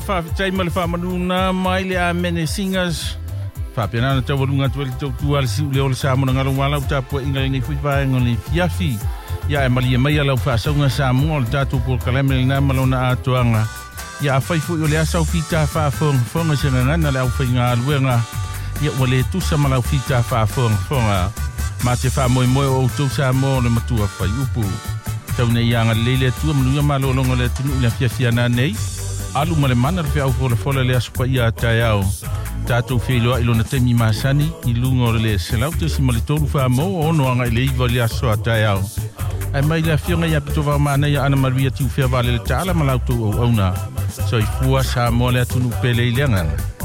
whaafitai ma le whaamanuna mai le a mene singers. Whaapiana na tau walunga tuwele tau tua le siu leo le Samoa ngalo wala u tapua inga ngai whiwhae ngoni fiafi. Ia e malia mai alau whaasaunga Samoa le tātou por kalame le nā malona atoanga. Ia a whaifu i o le asau whita whaafonga senga ngana le au whainga aluenga. Ia wale tusa malau whita whaafonga. Ma te whaamoe moe o tau Samoa le matua whai upu. Tau nei anga leile tua manuia malolonga le tunu ina fiafiana nei. Alu male mana le au fola le aspa ia tai au. Tātou wheloa ilo na temi masani i lunga o le selau te si mali tolu whaamo o noanga i le iwa le aso tai au. Ai mai le fionga ia pito wā mana ia ana maruia tiu whea vale le taala malautou au auna. So i fua Samoa le atunu pele i leangana.